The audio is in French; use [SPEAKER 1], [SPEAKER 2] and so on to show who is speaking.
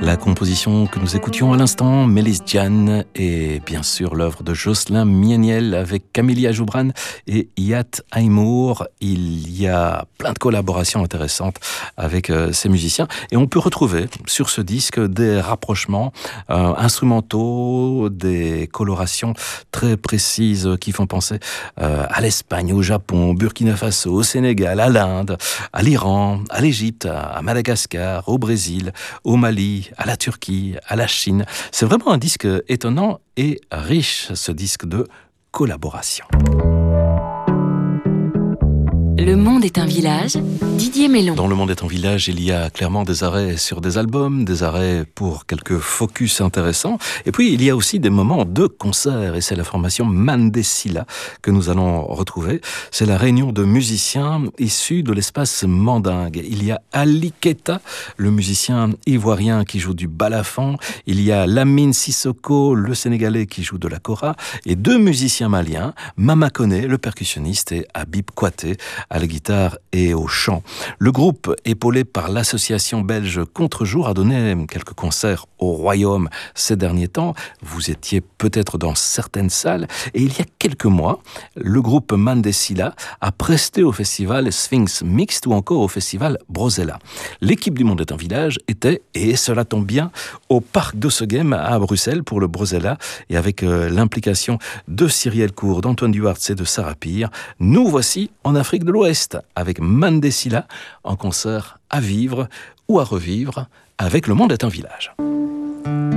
[SPEAKER 1] La composition que nous écoutions à l'instant, Melis Djan, et bien sûr l'œuvre de Jocelyn Mieniel avec Camélia Joubran et Yat Aymour. Il y a plein de collaborations intéressantes avec ces musiciens et on peut retrouver sur ce disque des rapprochements instrumentaux, des colorations très précises qui font penser à l'Espagne, au Japon, au Burkina Faso, au Sénégal, à l'Inde, à l'Iran, à l'Égypte, à Madagascar, au Brésil, au Mali, à la Turquie, à la Chine. C'est vraiment un disque étonnant et riche, ce disque de collaboration.
[SPEAKER 2] Le monde est un village, Didier Mélon.
[SPEAKER 1] Dans Le monde est un village, il y a clairement des arrêts sur des albums, des arrêts pour quelques focus intéressants. Et puis, il y a aussi des moments de concert. Et c'est la formation Mandesila que nous allons retrouver. C'est la réunion de musiciens issus de l'espace mandingue. Il y a Ali Keita, le musicien ivoirien qui joue du balafon. Il y a Lamine Sissoko, le Sénégalais qui joue de la kora. Et deux musiciens maliens, Mama Koné, le percussionniste, et Habib Kouaté, à la guitare et au chant. Le groupe, épaulé par l'association belge Contre-Jour, a donné quelques concerts au Royaume ces derniers temps. Vous étiez peut-être dans certaines salles. Et il y a quelques mois, le groupe Mandesila a presté au festival Sphinx Mixte ou encore au festival Brozella. L'équipe du Monde est un village était, et cela tombe bien, au parc d'Ossegem à Bruxelles pour le Brozella et avec l'implication de Cyrielle Cour, d'Antoine Duhartz et de Sarah Pire. Nous voici en Afrique de l'Ouest avec Mandesila en concert à vivre ou à revivre avec Le monde est un village.